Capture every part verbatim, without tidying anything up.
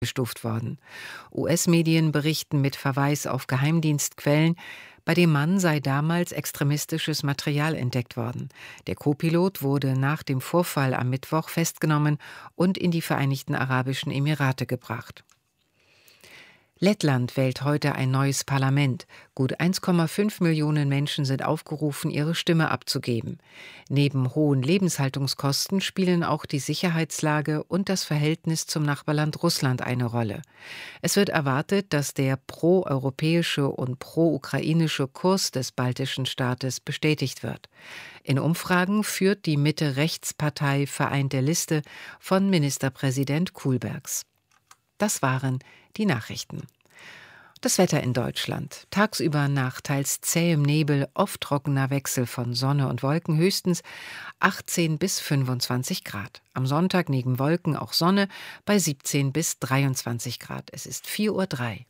gestuft worden. U S-Medien berichten mit Verweis auf Geheimdienstquellen, bei dem Mann sei damals extremistisches Material entdeckt worden. Der Co-Pilot wurde nach dem Vorfall am Mittwoch festgenommen und in die Vereinigten Arabischen Emirate gebracht. Lettland wählt heute ein neues Parlament. Gut eins Komma fünf Millionen Menschen sind aufgerufen, ihre Stimme abzugeben. Neben hohen Lebenshaltungskosten spielen auch die Sicherheitslage und das Verhältnis zum Nachbarland Russland eine Rolle. Es wird erwartet, dass der pro-europäische und pro-ukrainische Kurs des baltischen Staates bestätigt wird. In Umfragen führt die Mitte-Rechts-Partei Vereinte Liste von Ministerpräsident Kullbergs. Das waren die Nachrichten. Das Wetter in Deutschland. Tagsüber nach teils zähem Nebel, oft trockener Wechsel von Sonne und Wolken, höchstens achtzehn bis fünfundzwanzig Grad. Am Sonntag neben Wolken auch Sonne bei siebzehn bis dreiundzwanzig Grad. Es ist vier Uhr drei.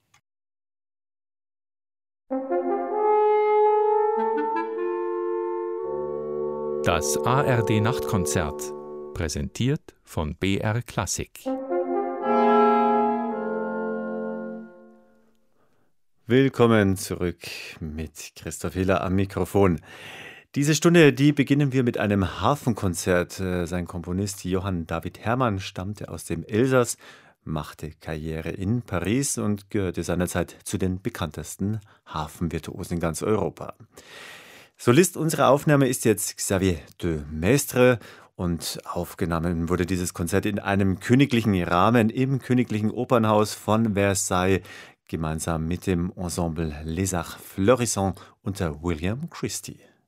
Das A R D-Nachtkonzert, präsentiert von B R Klassik. Willkommen zurück mit Christoph Hiller am Mikrofon. Diese Stunde, die beginnen wir mit einem Harfenkonzert. Sein Komponist Johann David Hermann stammte aus dem Elsass, machte Karriere in Paris und gehörte seinerzeit zu den bekanntesten Harfenvirtuosen in ganz Europa. Solist unserer Aufnahme ist jetzt Xavier de Maistre und aufgenommen wurde dieses Konzert in einem königlichen Rahmen im Königlichen Opernhaus von Versailles, gemeinsam mit dem Ensemble Les Arts Florissants unter William Christie.